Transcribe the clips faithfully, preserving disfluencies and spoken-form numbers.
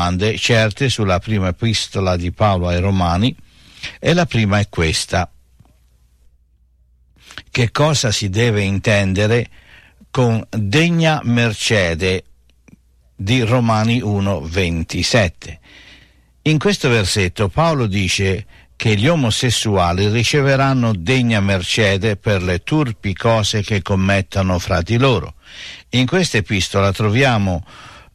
domande certe sulla prima epistola di Paolo ai Romani, e la prima è questa: che cosa si deve intendere con degna mercede di Romani uno ventisette? In questo versetto Paolo dice che gli omosessuali riceveranno degna mercede per le turpi cose che commettono fra di loro. In questa epistola troviamo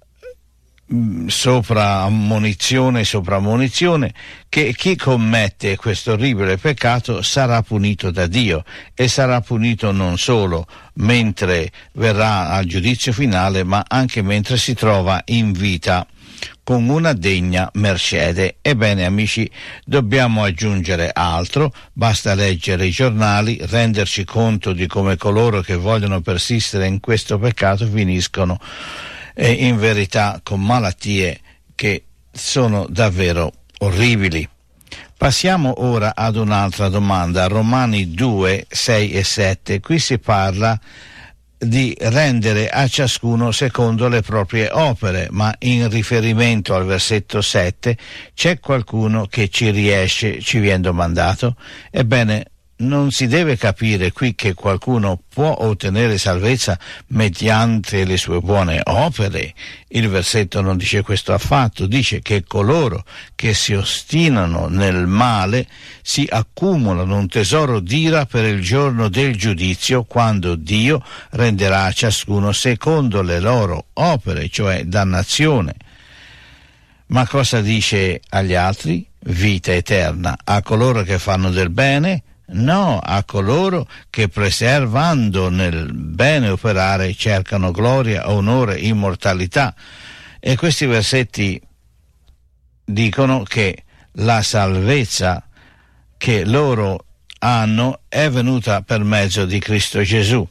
sopra ammonizione sopra ammonizione che chi commette questo orribile peccato sarà punito da Dio, e sarà punito non solo mentre verrà al giudizio finale, ma anche mentre si trova in vita con una degna mercede. Ebbene, amici, dobbiamo aggiungere altro. Basta leggere i giornali, renderci conto di come coloro che vogliono persistere in questo peccato finiscono eh, in verità con malattie che sono davvero orribili. Passiamo ora ad un'altra domanda. Romani due, sei e sette. Qui si parla di rendere a ciascuno secondo le proprie opere, ma in riferimento al versetto sette c'è qualcuno che ci riesce, ci viene domandato? Ebbene, non si deve capire qui che qualcuno può ottenere salvezza mediante le sue buone opere. Il versetto non dice questo affatto, dice che coloro che si ostinano nel male si accumulano un tesoro d'ira per il giorno del giudizio, quando Dio renderà a ciascuno secondo le loro opere, cioè dannazione. Ma cosa dice agli altri? Vita eterna. A coloro che fanno del bene? No, a coloro che preservando nel bene operare cercano gloria, onore, immortalità. E questi versetti dicono che la salvezza che loro hanno è venuta per mezzo di Cristo Gesù.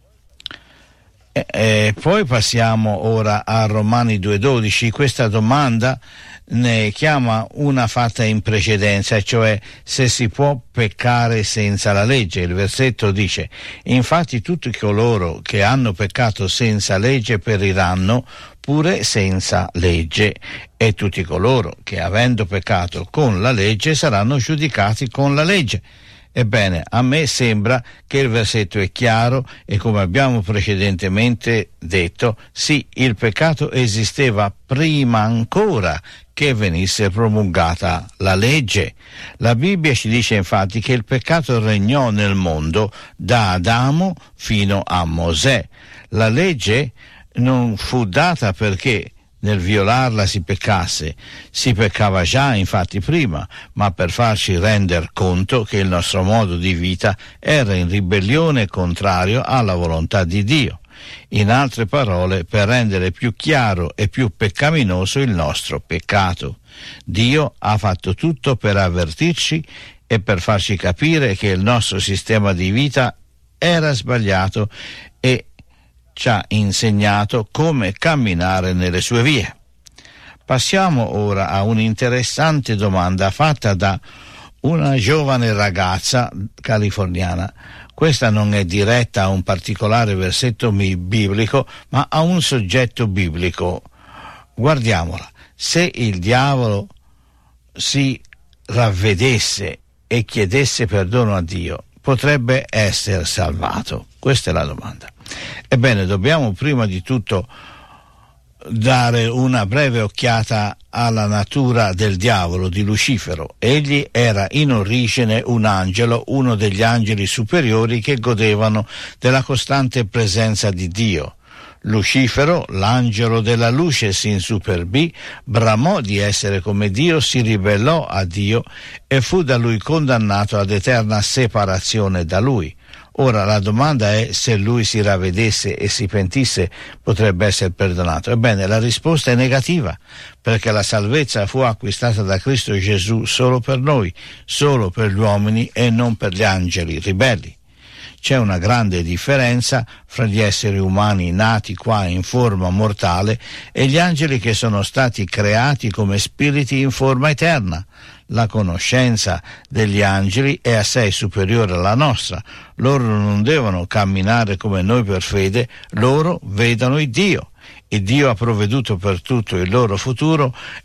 E, e poi passiamo ora a Romani due dodici. Questa domanda ne chiama una fatta in precedenza, cioè se si può peccare senza la legge. Il versetto dice: infatti tutti coloro che hanno peccato senza legge periranno pure senza legge, e tutti coloro che avendo peccato con la legge saranno giudicati con la legge. Ebbene, a me sembra che il versetto è chiaro e, come abbiamo precedentemente detto, sì, il peccato esisteva prima ancora che venisse promulgata la legge. La Bibbia ci dice infatti che il peccato regnò nel mondo da Adamo fino a Mosè. La legge non fu data perché nel violarla si peccasse, si peccava già infatti prima, ma per farci render conto che il nostro modo di vita era in ribellione contrario alla volontà di Dio. In altre parole, per rendere più chiaro e più peccaminoso il nostro peccato. Dio ha fatto tutto per avvertirci e per farci capire che il nostro sistema di vita era sbagliato, e ci ha insegnato come camminare nelle sue vie. Passiamo ora a un'interessante domanda fatta da una giovane ragazza californiana. Questa non è diretta a un particolare versetto biblico, ma a un soggetto biblico. Guardiamola. Se il diavolo si ravvedesse e chiedesse perdono a Dio, potrebbe essere salvato? Questa è la domanda. Ebbene, dobbiamo prima di tutto dare una breve occhiata alla natura del diavolo, di Lucifero. Egli era in origine un angelo, uno degli angeli superiori che godevano della costante presenza di Dio. Lucifero, l'angelo della luce, si insuperbì, bramò di essere come Dio, si ribellò a Dio e fu da lui condannato ad eterna separazione da lui. Ora la domanda è: se lui si ravvedesse e si pentisse, potrebbe essere perdonato? Ebbene, la risposta è negativa, perché la salvezza fu acquistata da Cristo Gesù solo per noi, solo per gli uomini e non per gli angeli ribelli. C'è una grande differenza fra gli esseri umani nati qua in forma mortale e gli angeli che sono stati creati come spiriti in forma eterna. La conoscenza degli angeli è assai superiore alla nostra. Loro non devono camminare come noi per fede, loro vedono il Dio. E Dio ha provveduto per tutto il loro futuro